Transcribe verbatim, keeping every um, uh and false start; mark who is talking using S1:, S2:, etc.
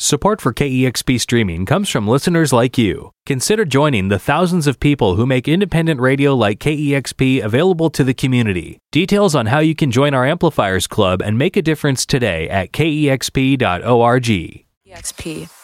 S1: Support for K E X P streaming comes from listeners like you. Consider joining the thousands of people who make independent radio like K E X P available to the community. Details on how you can join our Amplifiers Club and make a difference today at K E X P dot org.
S2: K E X P,